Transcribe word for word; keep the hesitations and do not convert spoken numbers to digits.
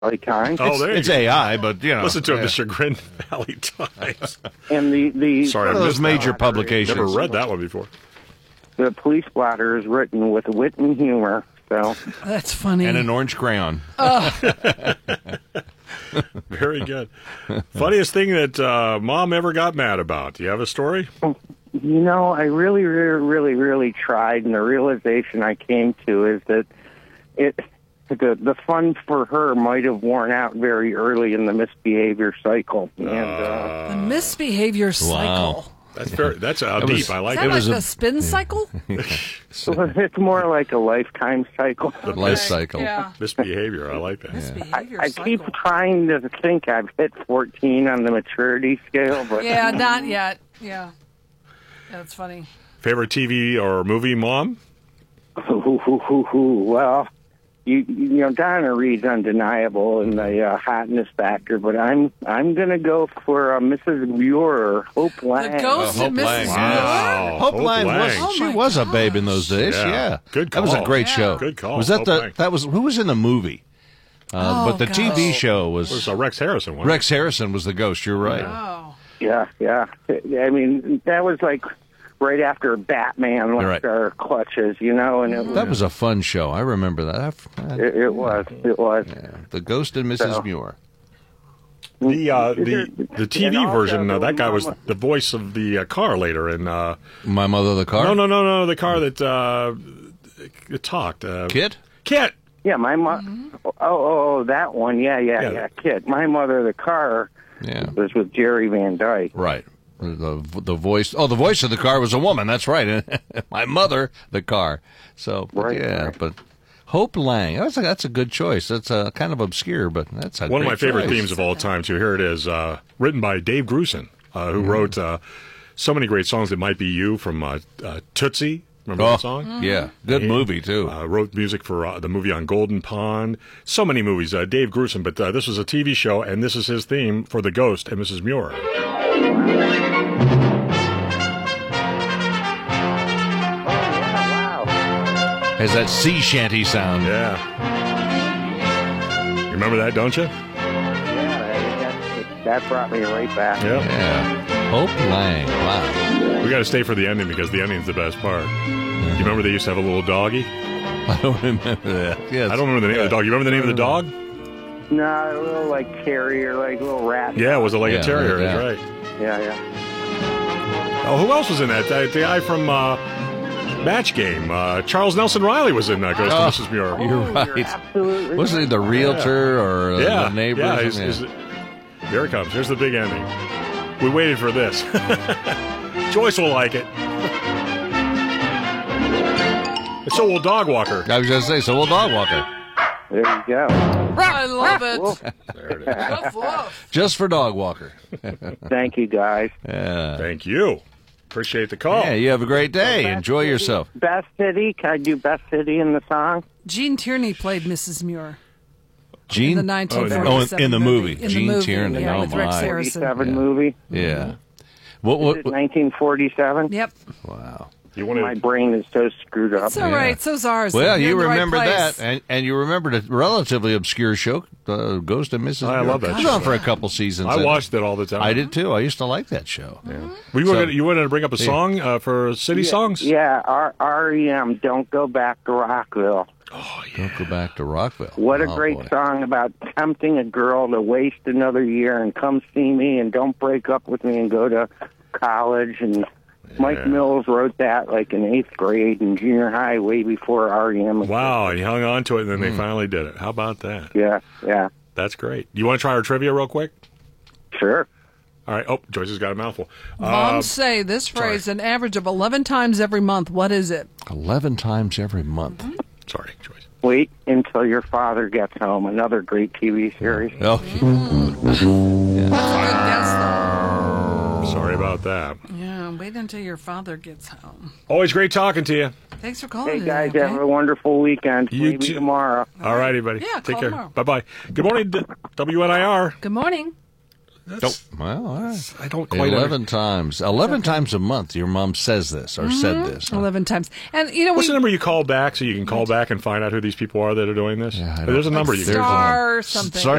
Valley Times. Oh, there you It's go. A I, but, you know. Listen to him, yeah. the Chagrin Valley Times. And the, the Sorry, I One of missed those major that. publications. Never read that one before. the police blotter is written with wit and humor. So That's funny. And an orange crayon. Very good. Funniest thing that uh, Mom ever got mad about. Do you have a story? You know, I really, really, really, really tried, and the realization I came to is that it the the fun for her might have worn out very early in the misbehavior cycle. And uh, the misbehavior cycle. Wow. That's very. That's uh, That deep. was- I Is like that it. like was a- the spin cycle? it's more like a lifetime cycle. The life cycle. Yeah. Misbehavior. I like that. I, Misbehavior I cycle. keep trying to think I've hit fourteen on the maturity scale, but Yeah, not yet. Yeah. That's funny. Favorite T V or movie, Mom? well, you you know Donna Reed's undeniable in the uh, hotness factor, but I'm I'm gonna go for uh, Missus Muir, Hope Lang. The ghost Hope of Missus Lang, Muir. Wow. Hope Hope Lang Lang. was Oh she my was a babe in gosh. those days. Yeah. Yeah, Good That was a call. great Yeah. show. Good call. Was that Hope the Lang. that was who was in the movie? Uh, Oh, but the T V gosh. show It was was uh, Rex Harrison. Wasn't Rex Harrison was the ghost. You're right. Oh. Yeah, yeah. I mean, that was like right after Batman left Right. our clutches, you know, and it was, That was a fun show. I remember that. I- it, it was, it was. yeah. The Ghost and Missus So- Muir. The uh, the the T V And also version. Uh, the that guy was Mama- the voice of the uh, car later. And uh, My Mother the Car. no, no, no, no, the car that uh, it talked. Uh, Kid. Kit. Yeah, my mother. Oh, oh, oh, that one. Yeah, yeah, Yeah. yeah. Kid, my mother, the car Yeah. was with Jerry Van Dyke. Right. The the voice. Oh, the voice of the car was a woman. That's right. My Mother the Car. So Right, yeah, right. but Hope Lang. That's a, that's a good choice. That's uh, kind of obscure, but that's a One of my great favorite choice. themes of all time, too. Here it is, uh, written by Dave Grusin, uh, Mm-hmm. who wrote uh, so many great songs. It Might Be You from uh, uh, Tootsie. Remember Oh, that song? yeah, good He, movie too. Uh, wrote music for uh, the movie on Golden Pond. So many movies. Uh, Dave Grusin, but uh, this was a T V show, and this is his theme for The Ghost and Missus Muir. Wow. Has that sea shanty sound? Yeah. You remember that, don't you? Yeah, that, that brought me right back. Yeah. Yeah. Hope Lang. Wow. We got to stay for the ending because the ending's the best part. Do you remember they used to have a little doggy? I don't remember that. Yes. I don't remember the name of the dog. You remember the name of the dog? No, a little like carrier, like a little rat. Yeah, it was a like Yeah, a terrier. yeah. That's right. Yeah, yeah. Oh, who else was in that? The, the guy from uh, Match Game. Uh, Charles Nelson Riley was in uh, Ghost Oh. of Missus Muir. You're Oh, right. You're absolutely Wasn't he right. the realtor or uh, yeah, the neighbors? yeah, he's- Yeah. he's- here it comes. Here's the big ending. We waited for this. Joyce will like it. And so will Dog Walker. I was going to say, so will Dog Walker. There you go. I love it. Woof. There it is. Woof, woof. Just for Dog Walker. Thank you, guys. Yeah. Thank you. Appreciate the call. Yeah, you have a great day. Enjoy yourself. Best city? Can I do best city in the song? Gene Tierney played Missus Muir Gene? in the nineteen Oh, forty-seven in the movie. In Gene the movie, Tierney. yeah, Oh, with Rex my. Harrison. forty-seven Yeah. movie. Yeah. What? Is What? it nineteen forty-seven? Yep. Wow. You want My to? brain is so screwed up. It's all Yeah. right. So's ours. Well, You're you in the right remember place. that, and, and you remembered a relatively obscure show, uh, Ghost of Missus I Muir. love that It was show. on for a couple seasons. I watched it all the time. I did too. I used to like that show. We So- were gonna, you wanted to bring up a song uh, for city songs? Yeah, R- REM, Don't Go Back to Rockville. Don't go back to Rockville. What a Oh, great boy. song about tempting a girl to waste another year and come see me and don't break up with me and go to college. And Mike Mills wrote that like in eighth grade and junior high, way before R E M. Wow, and you hung on to it, and then Hmm. they finally did it. How about that? Yeah, yeah, That's great. You want to try our trivia real quick? sure. All right. Oh, Joyce has got a mouthful. Moms Uh, say this phrase an average of eleven times every month. What is it? Eleven times every month. sorry, Joyce. Wait until your father gets home. Another great T V series. Oh, That's a good guess, though. Sorry about that. Yeah, wait until your father gets home. Always great talking to you. Thanks for calling. Hey today, guys, okay? have a wonderful weekend. You Maybe too. tomorrow. All righty, buddy. Yeah, Take call care. tomorrow. Bye bye. Good morning, D- W N I R. Good morning. Nope. Well, all right. I don't quite Eleven times. Eleven times a month your mom says this or said this. huh? eleven times. And, you know, What's we the number you call back so you can call back and find out who these people are that are doing this? Yeah, I There's a don't- number you can There's a call. star something. Star